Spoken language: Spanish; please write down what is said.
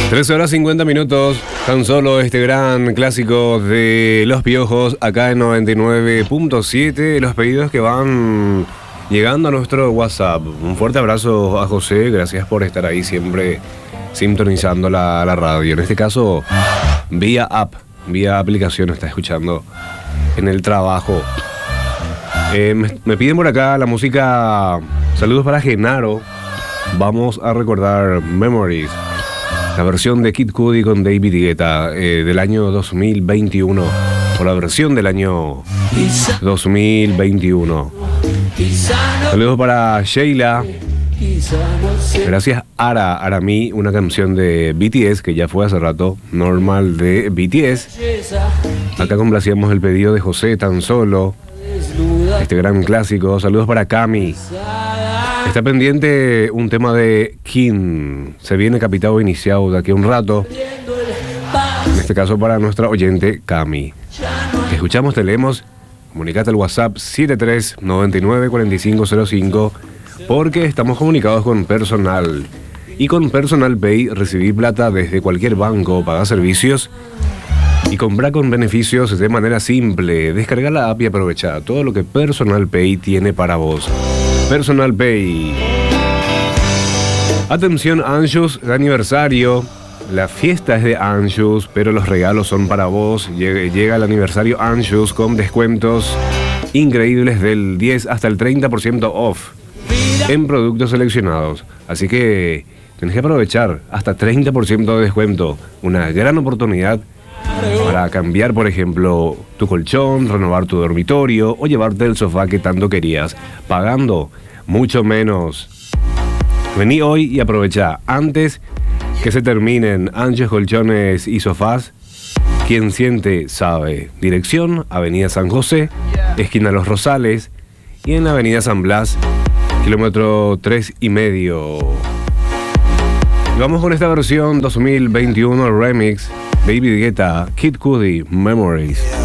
13 horas 50 minutos, tan solo este gran clásico de Los Piojos, acá en 99.7, los pedidos que van llegando a nuestro WhatsApp. Un fuerte abrazo a José, gracias por estar ahí siempre sintonizando la radio. En este caso, vía aplicación, está escuchando en el trabajo. Me piden por acá la música, saludos para Genaro, vamos a recordar Memories. La versión de Kid Cudi con David Guetta del año 2021. O la versión del año 2021. Saludos para Sheila. Gracias Aramí, una canción de BTS que ya fue hace rato, normal de BTS. Acá complacíamos el pedido de José Tan Solo, este gran clásico. Saludos para Cami. Está pendiente un tema de King. Se viene Capitado Iniciado de aquí a un rato. En este caso para nuestra oyente Cami. Te escuchamos, te leemos. Comunicate al WhatsApp 73994505 porque estamos comunicados con Personal. Y con Personal Pay recibí plata desde cualquier banco, pagar servicios y comprar con beneficios de manera simple. Descarga la app y aprovecha todo lo que Personal Pay tiene para vos. Personal Pay. Atención, Anjus de aniversario. La fiesta es de Anjus, pero los regalos son para vos. Llega el aniversario Anjus con descuentos increíbles del 10 hasta el 30% off en productos seleccionados. Así que tenés que aprovechar hasta 30% de descuento. Una gran oportunidad para cambiar, por ejemplo, tu colchón, renovar tu dormitorio o llevarte el sofá que tanto querías, pagando mucho menos. Vení hoy y aprovecha antes que se terminen Anjus Colchones y Sofás. Quien siente sabe. Dirección, Avenida San José, esquina Los Rosales, y en la Avenida San Blas, kilómetro 3,5. Y vamos con esta versión 2021 remix. David Guetta, Kid Cudi, Memories.